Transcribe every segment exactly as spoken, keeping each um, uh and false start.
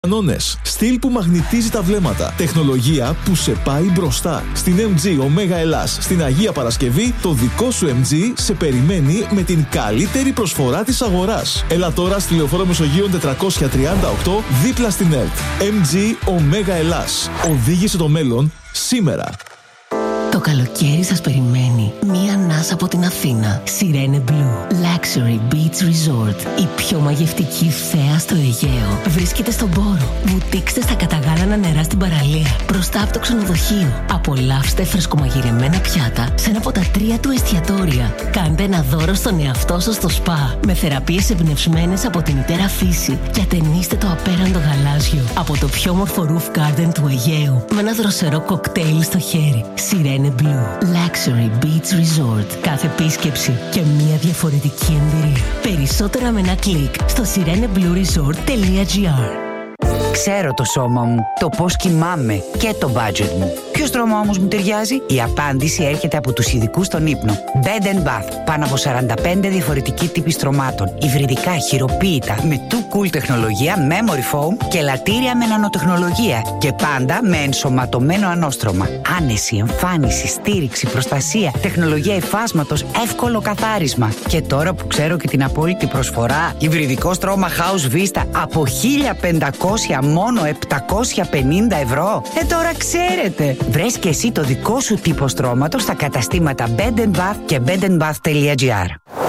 Κανόνες. Στυλ που μαγνητίζει τα βλέμματα. Τεχνολογία που σε πάει μπροστά. Στην εμ τζι Omega Ελλάς, στην Αγία Παρασκευή, το δικό σου εμ τζι σε περιμένει με την καλύτερη προσφορά της αγοράς. Έλα τώρα στη Λεωφόρο Μεσογείων τετρακόσια τριάντα οκτώ, δίπλα στην ΕΡΤ. εμ τζι Omega Ελλάς. Οδήγησε το μέλλον σήμερα. Το καλοκαίρι σας περιμένει μία ανάσα από την Αθήνα. Sirene Blue Luxury Beach Resort. Η πιο μαγευτική θέα στο Αιγαίο. Βρίσκεται στον Πόρο. Βουτήξτε στα καταγάλανα νερά στην παραλία. Μπροστά από το ξενοδοχείο. Απολαύστε φρεσκομαγειρεμένα πιάτα σε ένα από τα τρία του εστιατόρια. Κάντε ένα δώρο στον εαυτό σας στο σπα. Με θεραπείες εμπνευσμένες από τη μητέρα φύση. Και ατενίστε το απέραντο γαλάζιο από το πιο όμορφο roof garden του Αιγαίου. Με ένα δροσερό κοκτέιλ στο χέρι. Sirene Blue Luxury Beach Resort. Κάθε επίσκεψη και μια διαφορετική εμπειρία. Περισσότερα με ένα κλικ στο sirene blue resort τελεία gr. Ξέρω το σώμα μου, το πώς κοιμάμαι και το budget μου. Ποιο στρώμα όμως μου ταιριάζει? Η απάντηση έρχεται από τους ειδικούς στον ύπνο. Bed and Bath. Πάνω από σαράντα πέντε διαφορετικοί τύποι στρωμάτων. Υβριδικά, χειροποίητα, με too cool τεχνολογία, memory foam και λατήρια με νανοτεχνολογία. Και πάντα με ενσωματωμένο ανώστρωμα. Άνεση, εμφάνιση, στήριξη, προστασία, τεχνολογία υφάσματος, εύκολο καθάρισμα. Και τώρα που ξέρω και την απόλυτη προσφορά, υβριδικό στρώμα House Vista από χίλια πεντακόσια μόνο επτακόσια πενήντα ευρώ. Ε, τώρα ξέρετε. Βρες και εσύ το δικό σου τύπο στρώματος στα καταστήματα Bed and Bath και bed and bath τελεία gr.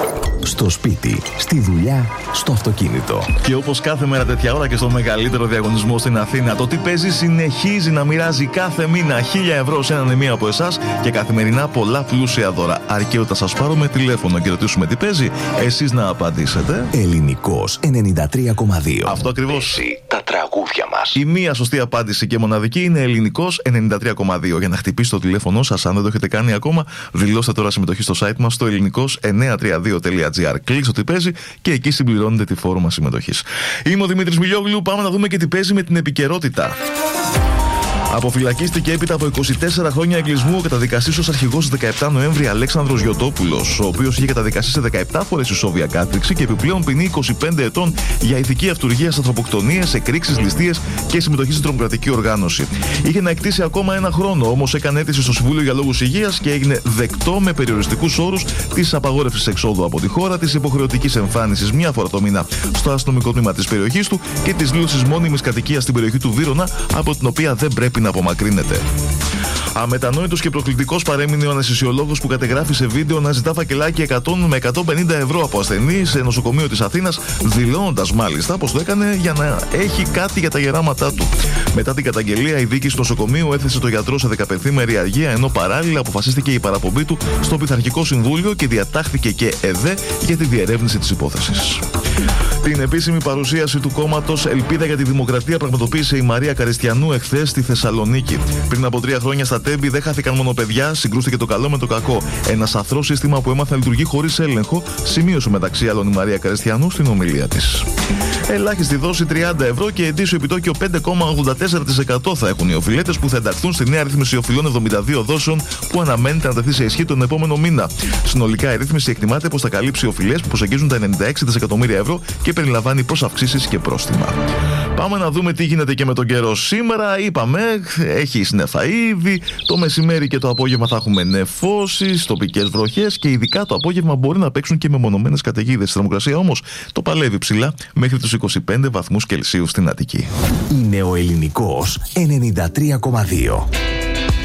Στο σπίτι, στη δουλειά, στο αυτοκίνητο. Και όπως κάθε μέρα τέτοια ώρα και στο μεγαλύτερο διαγωνισμό στην Αθήνα, το Τι Παίζει συνεχίζει να μοιράζει κάθε μήνα χίλια ευρώ σε έναν ή μία από εσάς και καθημερινά πολλά πλούσια δώρα. Αρκεί όταν σας πάρουμε τηλέφωνο και ρωτήσουμε τι παίζει, εσείς να απαντήσετε. Ελληνικός ενενήντα τρία κόμμα δύο. Αυτό ακριβώς. Τα τραγούδια μας. Η μία σωστή απάντηση και μοναδική είναι Ελληνικός ενενήντα τρία κόμμα δύο. Για να χτυπήσει το τηλέφωνο σας, αν δεν το έχετε κάνει ακόμα, δηλώστε τώρα συμμετοχή στο site μας στο ελληνικός εννιακόσια τριάντα δύο τελεία gr. Κλείστε τι παίζει και εκεί συμπληρώνετε τη φόρμα συμμετοχής. Είμαι ο Δημήτρης Μιλιόγλου. Πάμε να δούμε και τι παίζει με την επικαιρότητα. Αποφυλακίστηκε έπειτα από είκοσι τέσσερα χρόνια εγκλεισμού ο καταδικαστής ως αρχηγός δεκαεπτά Νοέμβρη Αλέξανδρος Γιωτόπουλος, ο οποίος είχε καταδικαστεί σε δεκαεπτά φορές ισόβια κάθριξη και επιπλέον ποινή είκοσι πέντε ετών για ηθική αυτουργία σε ανθρωποκτονίες, εκρήξεις, ληστείες και συμμετοχή στην τρομοκρατική οργάνωση. Είχε να εκτίσει ακόμα ένα χρόνο, όμως έκανε αίτηση στο Συμβούλιο για λόγους υγείας και έγινε δεκτό με περιοριστικούς όρους της απαγόρευσης εξόδου από τη χώρα, της υποχρεωτικής εμφάνισης μια φορά το μήνα στο αστυνομικό τμήμα της περιοχής του και της δήλωσης μόνιμης κατοικίας στην περιοχή του Βύρωνα, από την οποία δεν πρέπει να απομακρύνεται. Αμετανόητος και προκλητικός παρέμεινε ο αναισθησιολόγος που κατεγράφει σε βίντεο να ζητά φακελάκι εκατό με εκατόν πενήντα ευρώ από ασθενή σε νοσοκομείο της Αθήνας, δηλώνοντας μάλιστα πως το έκανε για να έχει κάτι για τα γεράματά του. Μετά την καταγγελία, η διοίκηση του νοσοκομείου έθεσε το γιατρό σε δεκαπενθήμερη αργία, ενώ παράλληλα αποφασίστηκε η παραπομπή του στο Πειθαρχικό Συμβούλιο και διατάχθηκε και ΕΔΕ για τη διερεύνηση της υπόθεσης. Την επίσημη παρουσίαση του κόμματος Ελπίδα για τη Δημοκρατία πραγματοποίησε η Μαρία Καριστιανού εχθές στη Θεσσαλονίκη. Πριν από τρία χρόνια στα Τέμπη δεν χάθηκαν μόνο παιδιά, συγκρούστηκε το καλό με το κακό. Ένα αθρώο σύστημα που έμαθε να λειτουργεί χωρίς έλεγχο, σημείωσε μεταξύ άλλων η Μαρία Καριστιανού στην ομιλία της. Ελάχιστη δόση τριάντα ευρώ και ετήσιο επιτόκιο πέντε κόμμα ογδόντα τέσσερα τοις εκατό θα έχουν οι οφειλέτες που θα ενταχθούν στη νέα ρύθμιση οφειλών εβδομήντα δύο δόσεων που αναμένεται να τεθεί σε ισχύ τον επόμενο μήνα. Συνολικά η ρύθμιση εκτιμάται πως θα καλύψει οφειλές που προσεγγίζουν τα ενενήντα έξι δισεκατομμύρια ευρώ και περιλαμβάνει προσαυξήσεις και πρόστιμα. Πάμε να δούμε τι γίνεται και με τον καιρό σήμερα. Είπαμε, έχει σνέφα ήδη. Το μεσημέρι και το απόγευμα θα έχουμε νεφώσεις, τοπικές βροχές και ειδικά το απόγευμα μπορεί να παίξουν και μεμονωμένες καταιγίδες. Η θερμοκρασία όμως το παλεύει ψηλά μέχρι τους είκοσι πέντε βαθμούς Κελσίου στην Αττική. Είναι ο Ελληνικός ενενήντα τρία κόμμα δύο.